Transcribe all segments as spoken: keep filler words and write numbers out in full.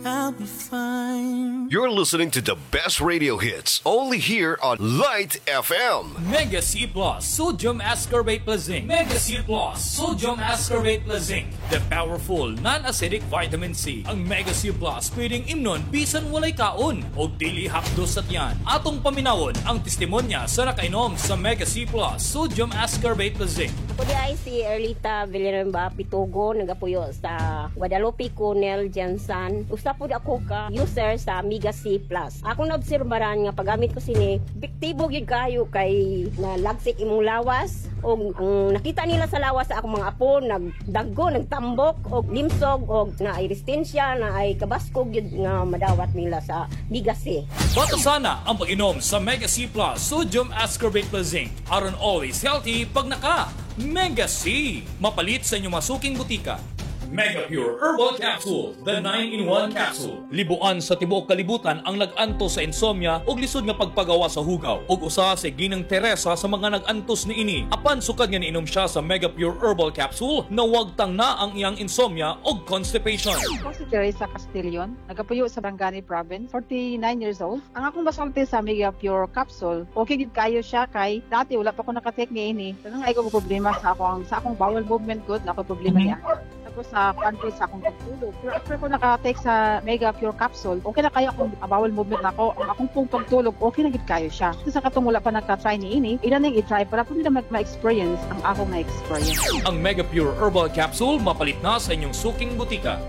I'll be fine. You're listening to the best radio hits only here on Light F M. Mega C Plus Sodium Ascorbate Plus Zinc. Mega C Plus Sodium Ascorbate Plus Zinc. The powerful non-acidic vitamin C. Ang Mega C Plus pwedeng imnon bisan walay kaon o dili hapdos sa tiyan. Atong paminawon ang testimonya sa nakainom sa Mega C Plus Sodium Ascorbate Plus Zinc. Ako di ay si Erlita Villanueva Pitugo, nagapuyo sa Guadalupe Cornell Jansan. Usa po ako ka user sa Mega C Plus. Ako naobserbaran nga paggamit ko sini, biktibo gyud kayo kay na lagsik imong lawas o ang nakita nila sa lawas sa akong mga apo nagdaggo, nagtambok og limsog og na ay resistensya na ay kabaskog gyud nga madawat nila sa Mega C. Bata sana ang pag-inom sa Mega C Plus Sodium Ascorbate Plus Zinc. Aron always healthy pag naka Mega C. Mapalit sa inyong masuking butika. Mega Pure Herbal Capsule, the nine in one capsule. Libuan sa tibuok kalibutan ang nag-antos sa insomnia ug lisod nga pagpagawa sa hugaw. Ug usa sa Ginang Teresa sa mga nag-antos niini. Apan sukad nga niinom siya sa Mega Pure Herbal Capsule na wag tang na ang iyang insomnia ug constipation. Ako si Teresa Castillon, nagapuyo sa Barangani Province, forty-nine years old. Ang akong basulti sa Mega Pure Capsule, okay gid kayo siya kay dati wala pa ko nakatake niini. Tanang ay ko problema sa akong sa akong bowel movement good, na ko problema niya. Ako sa pantry sa akong pagtulog. Pero after ko nakatake sa Mega Pure Capsule, okay na kayo akong bowel movement na ako. Ang akong pong pagtulog, okay na gid kayo siya. Kasi sa katong wala pa nagka-try ni ini, ina nang i-try para po nila mag-ma-experience ang akong na-experience. Ang Mega Pure Herbal Capsule mapalit na sa inyong suking butika.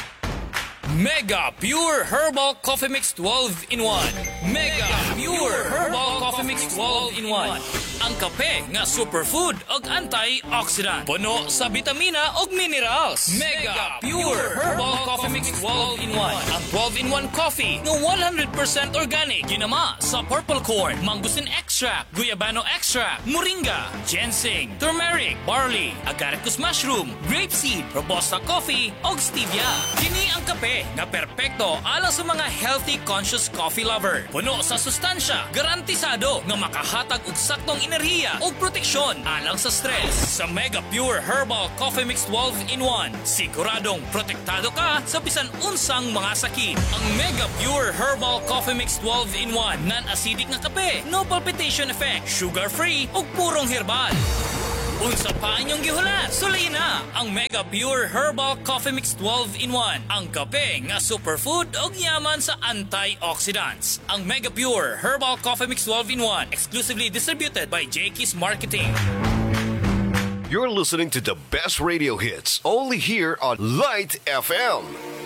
Mega Pure Herbal Coffee Mix twelve in one. Mega Pure Herbal Coffee Mix twelve in one. Ang kape nga superfood ug antioxidant. Puno sa bitamina ug minerals. Mega Pure Herbal Coffee Mix twelve in one. Ang twelve in one coffee nga one hundred percent organic. Ginama sa purple corn, mangosteen extract, guyabano extract, moringa, ginseng, turmeric, barley, agaricus mushroom, grapeseed, robusta coffee ug stevia. Kini ang kape nga perpekto alang sa mga healthy conscious coffee lover. Puno sa sustansya, garantisado nga makahatag og saktong enerhiya ug proteksyon alang sa stress. Sa Mega Pure Herbal Coffee Mix twelve in one, siguradong protektado ka sa bisan unsang mga sakit. Ang Mega Pure Herbal Coffee Mix twelve in one, non-acidic nga kape, no palpitation effect, sugar-free ug purong herbal. Unsa pa inyong gihulat? Sulayin na ang Mega Pure Herbal Coffee Mix twelve in one. Ang kape nga superfood ug yaman sa antioxidants. Ang Mega Pure Herbal Coffee Mix twelve in one, exclusively distributed by J K's Marketing. You're listening to the best radio hits only here on Light F M.